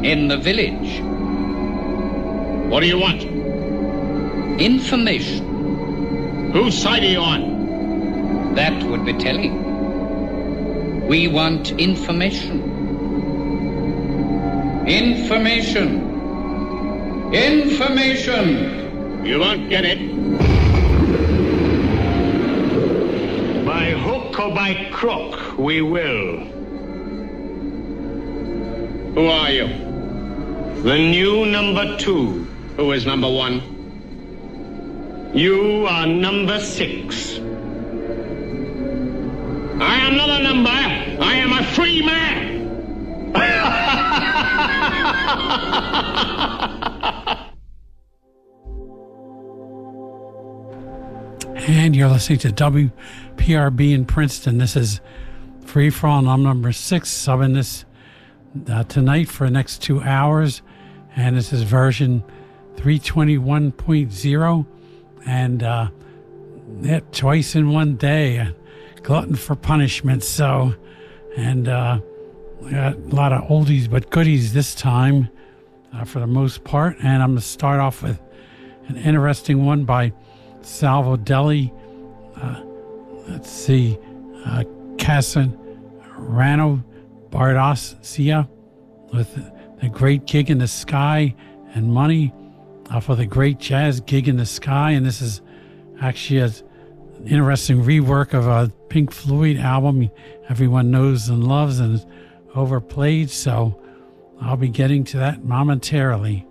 in the village. What do you want? Information. Whose side are you on? That would be telling. We want information. Information. Information. You won't get it. By hook or by crook, we will. Who are you? The new number 2. Who is number 1? You are number 6. I am not a number. I am a free man. And you're listening to WPRB in Princeton. This is Free For All. I'm number 6. Subbing this tonight for the next 2 hours. And this is version 321.0. And twice in one day. Glutton for punishment. So, and we got a lot of oldies but goodies this time for the most part. And I'm going to start off with an interesting one by Salvo Deli. Let's see, Casarano Bardossia with The Great Gig in the Sky and Money for The Great Jazz Gig in the Sky. And this is actually an interesting rework of a Pink Floyd album everyone knows and loves and is overplayed. So I'll be getting to that momentarily.